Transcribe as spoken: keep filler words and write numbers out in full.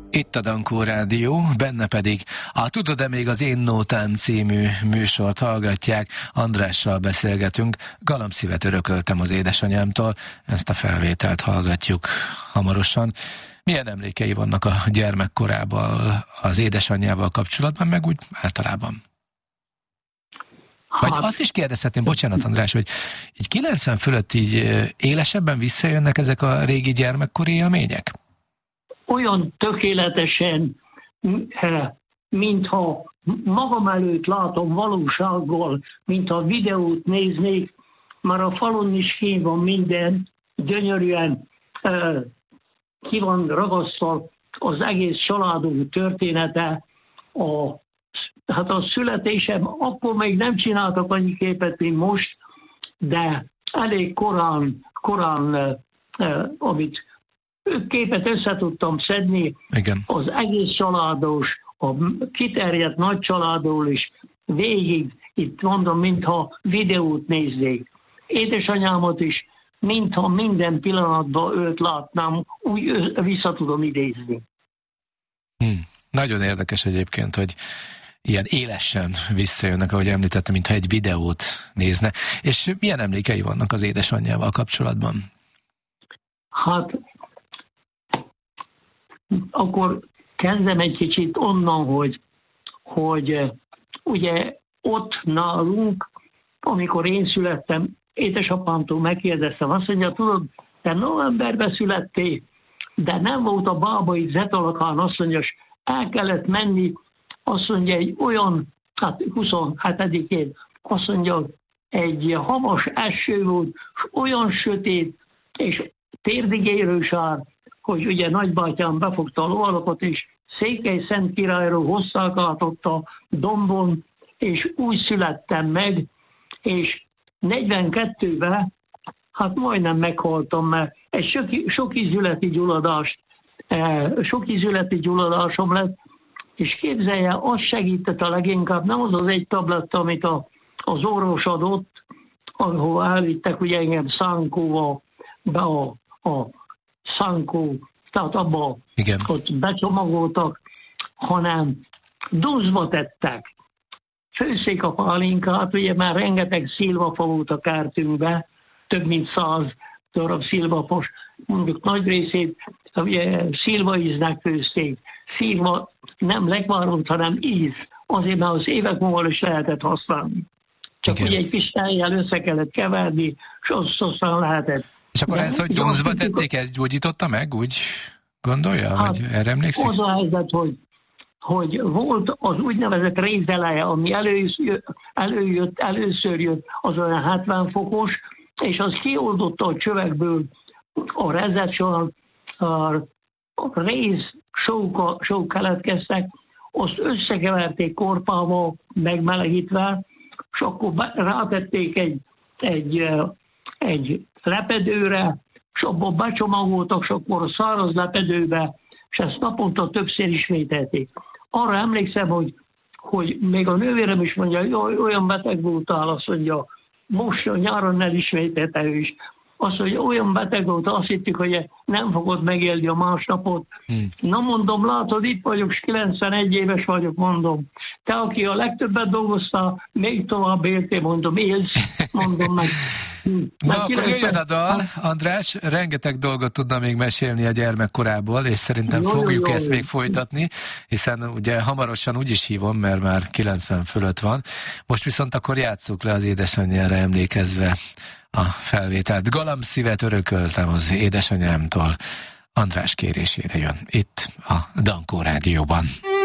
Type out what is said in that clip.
Itt a Dankó Rádió, benne pedig a Tudod-e még az Én Nótám című műsort hallgatják. Andrással beszélgetünk, Galamszívet örököltem az édesanyámtól, ezt a felvételt hallgatjuk hamarosan. Milyen emlékei vannak a gyermekkorával az édesanyjával kapcsolatban, meg úgy általában? Vagy Hát, azt is kérdezhetném, bocsánat András, hogy így kilencven fölött így élesebben visszajönnek ezek a régi gyermekkori élmények? olyan tökéletesen, mintha magam előtt látom valósággal, mintha videót néznék, már a falon is kín van minden, gyönyörűen eh, ki van ragasztva az egész családunk története. A, hát a születésem, akkor még nem csináltak annyi képet, mint most, de elég korán, korán eh, eh, amit képet össze tudtam szedni. Igen. Az egész családos, a kiterjedt nagy családról is végig, itt mondom, mintha videót néznék. Édesanyámat is, mintha minden pillanatban őt látnám, úgy vissza tudom idézni. Hmm. Nagyon érdekes egyébként, hogy ilyen élesen visszajönnek, ahogy említettem, mintha egy videót nézne. És milyen emlékei vannak az édesanyjával kapcsolatban? Hát akkor kezdem egy kicsit onnan, hogy, hogy ugye ott nálunk, amikor én születtem, édesapámtól megkérdeztem, azt mondja, tudod, te novemberben születtél, de nem volt a bábai zetalakán, azt mondja, el kellett menni, azt mondja, egy olyan, hát huszonhetedikén, azt mondja, egy havas eső volt, olyan sötét, és térdig érő sár, hogy ugye nagybátyám befogta a lovalakat, és Székely-Szent Királyról hozták át ott a dombon, és úgy születtem meg, és negyvenkettőben, hát majdnem meghaltam, mert egy sok, sok ízületi gyulladást, sok ízületi gyulladásom lett, és képzelje, az segített a leginkább, nem az az egy tabletta, amit a, az orvos adott, ahol elvittek ugye engem Szánkóval, be a, a Szánkó, tehát abba Igen. ott becsomagoltak, hanem dúzba tettek. Főzték a pálinkát, ugye már rengeteg szilvafa volt a kertünkbe, több mint száz darab szilvafos, mondjuk nagy részét ugye szilvaíznek főzték. Szilva nem lekvárult, hanem íz, azért mert az évek múlva is lehetett használni. Csak Igen. ugye egy kis tejjel össze kellett keverni, és azt aztán lehetett. És akkor de ez, hogy dunszba tették, ezt gyógyította meg, úgy gondolja? Hát, vagy erre emlékszik? Az a helyzet, hogy, hogy volt az úgynevezett rézeleje, ami előjött, előjött, először jött, az olyan hetven fokos, és az kioldotta a csövekből a rezet, a, a réz sók, sók keletkeztek, azt összekeverték korpával, megmelegítve, és akkor rátették egy, egy, egy lepedőre, és abban becsomagoltak, és akkor a száraz lepedőbe, és ezt naponta többször ismételték. Arra emlékszem, hogy, hogy még a nővérem is mondja, hogy olyan beteg voltál, azt mondja, most a nyáron elismételte ő is. Azt mondja, olyan beteg volt, azt hittük, hogy nem fogod megélni a másnapot. Hmm. Na mondom, látod, itt vagyok, és kilencvenegy éves vagyok, mondom. Te, aki a legtöbbet dolgoztál, még tovább éltél, mondom, élsz, mondom meg. Na, akkor jöjjön a dal, András, rengeteg dolgot tudna még mesélni a gyermekkorából, és szerintem jó, fogjuk jó, ezt jó. még folytatni, hiszen ugye hamarosan úgy is hívom, mert már kilencven fölött van. Most viszont akkor játsszuk le az édesanyjára emlékezve a felvételt. Galamszívet örököltem az édesanyámtól. András kérésére jön itt a Dankó Rádióban.